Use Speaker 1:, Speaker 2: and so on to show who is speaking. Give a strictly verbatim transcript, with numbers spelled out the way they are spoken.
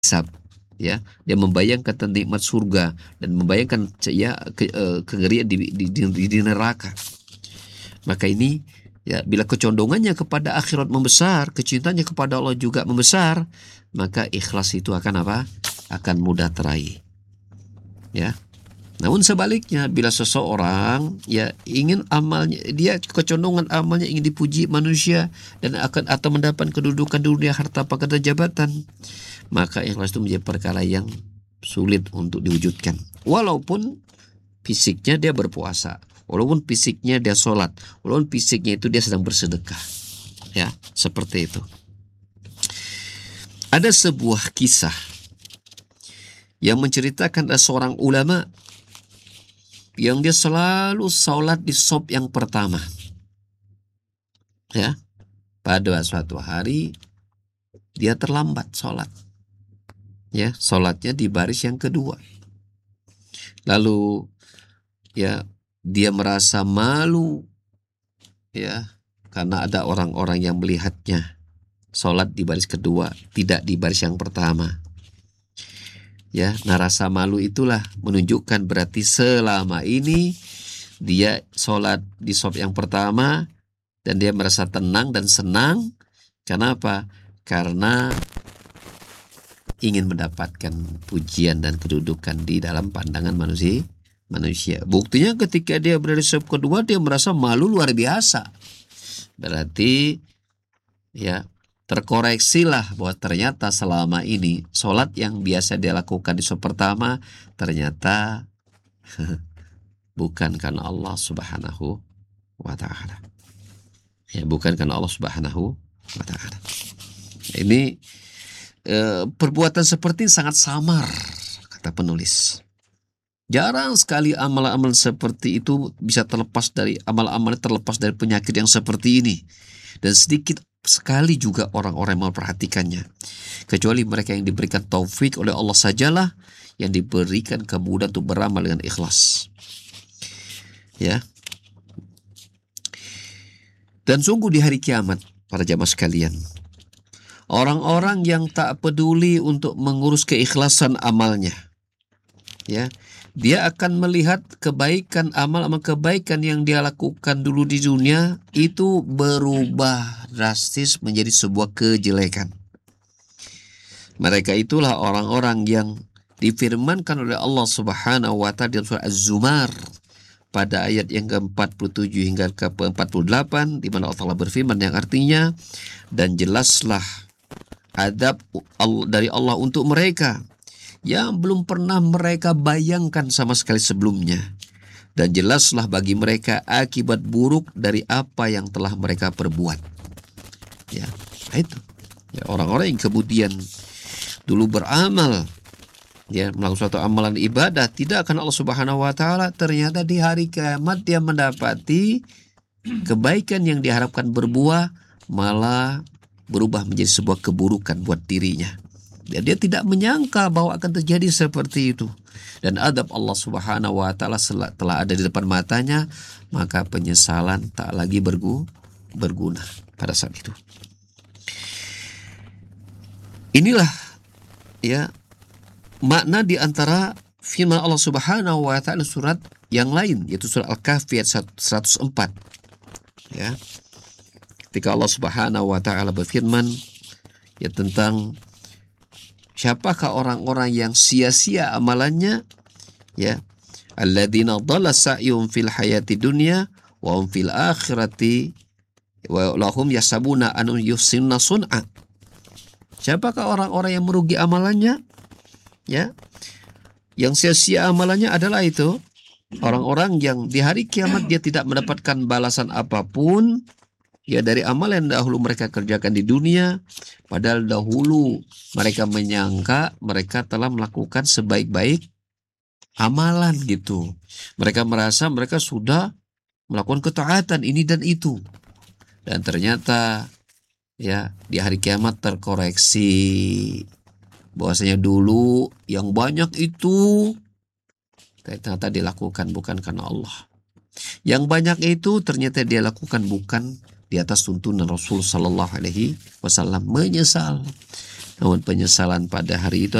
Speaker 1: hisab, ya, dia membayangkan tentang nikmat surga dan membayangkan ya ke, uh, kengerian di, di, di, di neraka. Maka ini ya, bila kecondongannya kepada akhirat membesar, kecintanya kepada Allah juga membesar, maka ikhlas itu akan apa? Akan mudah teraih. Ya. Namun sebaliknya, bila seseorang ya ingin amalnya, dia kecondongan amalnya ingin dipuji manusia dan akan atau mendapat kedudukan dunia, harta, pangkat, jabatan, maka ikhlas itu menjadi perkara yang sulit untuk diwujudkan. Walaupun fisiknya dia berpuasa, walaupun fisiknya dia sholat, walaupun fisiknya itu dia sedang bersedekah, ya, seperti itu. Ada sebuah kisah yang menceritakan ada seorang ulama yang dia selalu sholat di shaf yang pertama. Ya, pada suatu hari dia terlambat sholat. Ya, sholatnya di baris yang kedua. Lalu ya dia merasa malu, ya, karena ada orang-orang yang melihatnya sholat di baris kedua, tidak di baris yang pertama. Ya, nah rasa malu itulah menunjukkan berarti selama ini dia sholat di shaf yang pertama dan dia merasa tenang dan senang. Kenapa? Karena ingin mendapatkan pujian dan kedudukan di dalam pandangan manusia. Manusia. Buktinya ketika dia berada di shaf kedua dia merasa malu luar biasa. Berarti ya terkoreksilah bahwa ternyata selama ini sholat yang biasa dia lakukan di shaf pertama ternyata bukan karena Allah Subhanahu wa ta'ala. Ya, bukan karena Allah Subhanahu wa ta'ala. Ini eh, perbuatan seperti sangat samar, kata penulis. Jarang sekali amal-amal seperti itu bisa terlepas dari amal-amal terlepas dari penyakit yang seperti ini. Dan sedikit sekali juga orang-orang yang memperhatikannya. Kecuali mereka yang diberikan taufik oleh Allah sajalah yang diberikan kemudahan untuk beramal dengan ikhlas. Ya. Dan sungguh di hari kiamat, para jamaah sekalian, orang-orang yang tak peduli untuk mengurus keikhlasan amalnya, ya, dia akan melihat kebaikan, amal-amal kebaikan yang dia lakukan dulu di dunia itu berubah drastis menjadi sebuah kejelekan. Mereka itulah orang-orang yang difirmankan oleh Allah Subhanahu wa ta'ala dalam surah Az-Zumar pada ayat yang ke empat puluh tujuh hingga ke empat puluh delapan, di mana Allah berfirman yang artinya, dan jelaslah adab dari Allah untuk mereka yang belum pernah mereka bayangkan sama sekali sebelumnya, dan jelaslah bagi mereka akibat buruk dari apa yang telah mereka perbuat. Ya, itu ya, orang-orang yang kemudian dulu beramal, ya, melakukan suatu amalan ibadah tidak akan Allah Subhanahu wa ta'ala, ternyata di hari kiamat dia mendapati kebaikan yang diharapkan berbuah malah berubah menjadi sebuah keburukan buat dirinya. Ya, dia tidak menyangka bahwa akan terjadi seperti itu. Dan adab Allah Subhanahu wa ta'ala telah ada di depan matanya, maka penyesalan tak lagi bergu, berguna pada saat itu. Inilah ya makna di antara firman Allah Subhanahu wa ta'ala surat yang lain, yaitu surat Al-Kahfi ayat seratus empat. Ya. Ketika Allah Subhanahu wa ta'ala berfirman ya tentang siapakah orang-orang yang sia-sia amalannya, ya, alladzina dhalla sa'yuhum fil hayati dunya wa hum fil akhirati wa lahum yasabuna an yuhsinna sun'a. Siapakah orang-orang yang merugi amalannya? Ya, yang sia-sia amalannya adalah itu orang-orang yang di hari kiamat dia tidak mendapatkan balasan apapun, ya, dari amal yang dahulu mereka kerjakan di dunia, padahal dahulu mereka menyangka mereka telah melakukan sebaik-baik amalan gitu. Mereka merasa mereka sudah melakukan ketaatan ini dan itu, dan ternyata ya di hari kiamat terkoreksi bahwasanya dulu yang banyak itu ternyata dilakukan bukan karena Allah. Yang banyak itu ternyata dia lakukan bukan di atas tuntunan Rasul Sallallahu Alaihi Wasallam. Menyesal. Namun penyesalan pada hari itu